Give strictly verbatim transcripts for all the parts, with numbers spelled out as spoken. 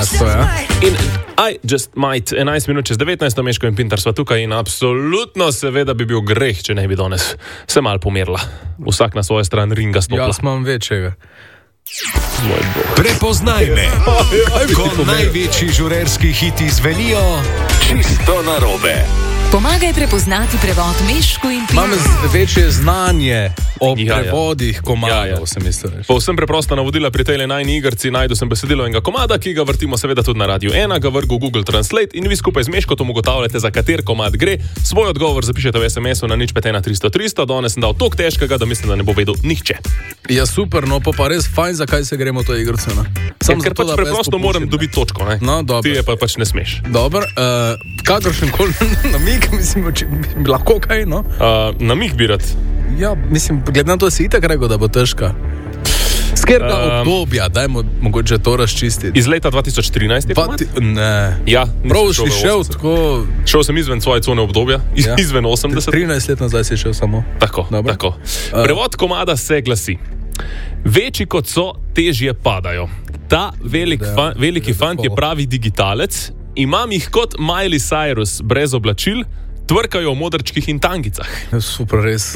Jasno, ja. In I just might, enajst minut čez devetnajst, Meško in Pintar sva tukaj in absolutno seveda bi bil greh, če ne bi danes se mal pomerila. Vsak na svojo stran ringa stopila. Jaz imam večjega. Prepoznaj me, ko največji žurerski hiti zvenijo čisto narobe. Pomagaj prepoznati prevod Meško in Pintar. Imam z- večje znanje o Ja, ja. prevodih komadov, Ja, ja. sem mislil. Povsem preprosta navodila pri tej najni igrici, najdu sem besedilo enega komada, ki ga vrtimo seveda tudi na Radiu ena, ga vrgu Google Translate in vi skupaj z Meškotom ugotavljate, za kater komad gre. Svoj odgovor zapišete v es em esu na nič pet ena tristo tristo, danes sem dal toliko težkega, da mislim, da ne bo vedel nihče. Ja, super, no pa pa res fajn, zakaj se gremo to igrico. Ne? Sam ker zato, pač da jaz preprosto popuščim, moram ne. dobiti točko, ne? No, dobro. Ti je pa pač ne smeš. Dobro, uh, kakršen koli namig, mislim, če bi lahko kaj, no? Uh, namig bi rad. Ja, mislim, glede na to si itak rekel, da bo težka. Skerga Um, obdobja, dajmo mogoče to razčistiti. Iz leta dva tisoč trinajst je Pa komad? ti, ne. Ja, Prav nisem si v šel osemdeset. tako... Šel sem izven svoje cone obdobja, iz, Ja. izven osemdeset. trinajst let nazaj si šel samo. Tako, Dobro. tako. Prevod komada se glasi: večji kot so, težje padajo. Ta velik Da, fan, veliki da, fant je tako. pravi digitalec, imam jih kot Miley Cyrus, brez oblačil, tvrkajo v modrčkih in tangicah. Ja, super, res.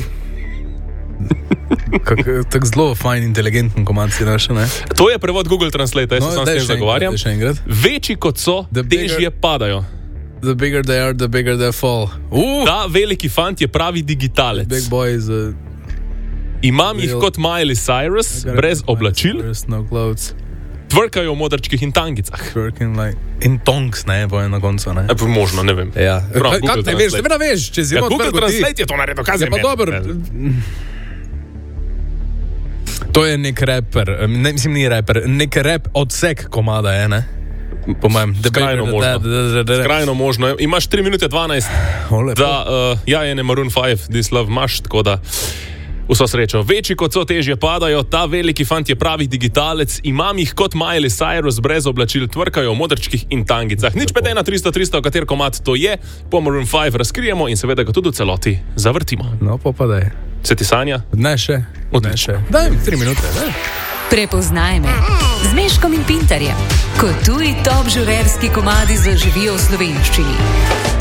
Tako zelo fajn, inteligenten komand si naš, ne? To je prevod Google Translate, jaz no, se sam s daj tem še enkrat, zagovarjam. daj še enkrat. Večji kot so, The bigger- težje padajo. The bigger they are, the bigger they fall. Uh, Ta veliki fant je pravi digitalec. big boy is a... Imam jih real- kot Miley Cyrus, brez oblačil, There's no clothes. tvrkajo v modrčkih in tangicah. Working like... In tongs, ne, bo je na koncu, ne? E, pa možno, ne vem. Ja. Prav, Kaj, Google kak ne veš, Translate. seveda veš, če si Ja, rod Google prvo ti. Translate je to naredil, kaj Ja, zdaj pa meni? dobro. To je nek raper, ne, mislim, ni raper, nek rap odsek komada je, ne? Po mojem. The Skrajno bigger the- možno. the- the- the- the- Skrajno možno. Imaš tri minute dvanajst, O, lepo. da uh, ja, je ne Maroon pet, This Love imaš, tako da vso srečo. Večji kot so, težje padajo, ta veliki fant je pravi digitalec, imam jih kot Miley Cyrus, brez oblačil, tvrkajo v modrčkih in tangicah. Nič pet ena tristo tristo, kater komad to je, po Maroon pet razkrijemo in seveda ga tudi v celoti zavrtimo. No, pa pa daj. Se ti sanja? Ne še. Odlično. Ne še. Daj mi tri minute, daj. Prepoznaj me z Meškom in Pintarjem, ko tuji top žurerski komadi zaživijo v slovenščini.